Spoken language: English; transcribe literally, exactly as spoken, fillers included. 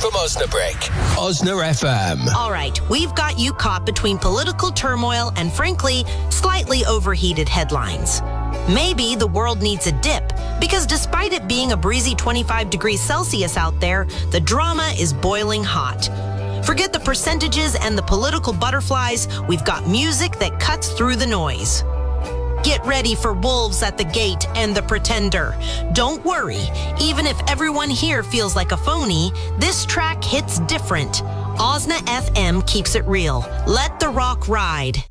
from Osnabrück. Osna F M. All right, we've got you caught between political turmoil and, frankly, slightly overheated headlines. Maybe the world needs a dip, because despite it being a breezy twenty-five degrees Celsius out there, the drama is boiling hot. Forget the percentages and the political butterflies. We've got music that cuts through the noise. Get ready for Wolves at the Gate and The Pretender. Don't worry, even if everyone here feels like a phony, this track hits different. Osna F M keeps it real. Let the rock ride.